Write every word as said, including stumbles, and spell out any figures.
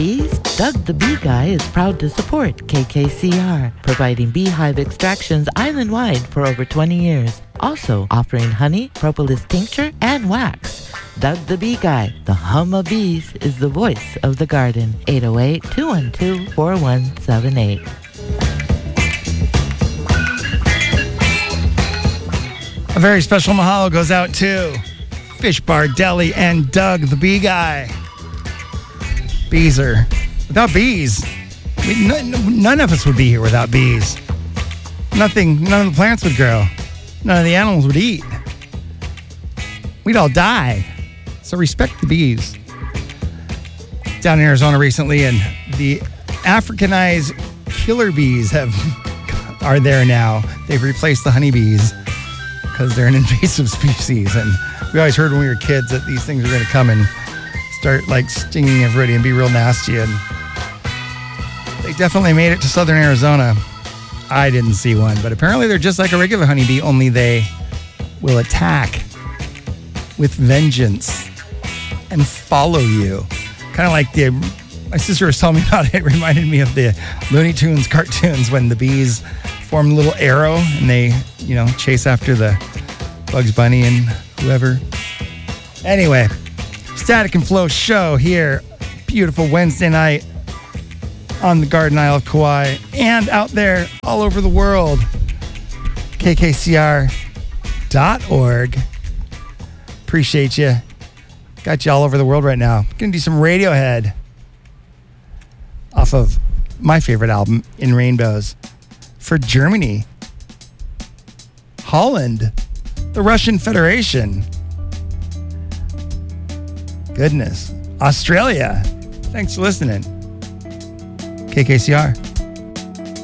Bees, Doug the Bee Guy is proud to support K K C R, providing beehive extractions island-wide for over twenty years. Also offering honey, propolis tincture, and wax. Doug the Bee Guy, the hum of bees, is the voice of the garden. eight oh eight, two one two, four one seven eight. A very special mahalo goes out to Fish Bar Deli and Doug the Bee Guy. Bees are... Without bees, I mean, none, none of us would be here without bees. Nothing, none of the plants would grow. None of the animals would eat. We'd all die. So respect the bees. Down in Arizona recently, and the Africanized killer bees have are there now. They've replaced the honeybees because they're an invasive species. And we always heard when we were kids that these things are going to come and start like stinging everybody and be real nasty. And they definitely made it to southern Arizona. I didn't see one, but apparently they're just like a regular honeybee, only they will attack with vengeance and follow you. Kind of like the, my sister was telling me about it. It reminded me of the Looney Tunes cartoons when the bees form a little arrow and they, you know, chase after the Bugs Bunny and whoever. Anyway, Static and Flow show here. Beautiful Wednesday night on the Garden Isle of Kauai and out there all over the world. K K C R dot org. Appreciate you. Got you all over the world right now. Gonna do some Radiohead off of my favorite album, In Rainbows, for Germany, Holland, the Russian Federation. Goodness. Australia. Thanks for listening. K K C R.